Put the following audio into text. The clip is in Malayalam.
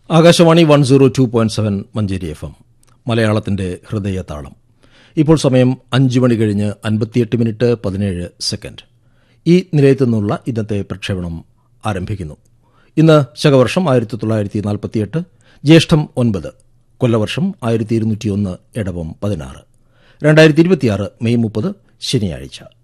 ആകാശവാണി 102.7 മഞ്ചേരി FM മലയാളത്തിന്റെ ഹൃദയതാളം. ഇപ്പോൾ സമയം 5 മണി കഴിഞ്ഞ് 58:17. ഈ നിലയത്തു നിന്നുള്ള ഇന്നത്തെ പ്രക്ഷേപണം ആരംഭിക്കുന്നു. ഇന്ന് ശകവർഷം 1948, ജ്യേഷ്ഠം 9, കൊല്ലവർഷം 1201, എടവം 16, 2026 മെയ് 30 ശനിയാഴ്ച.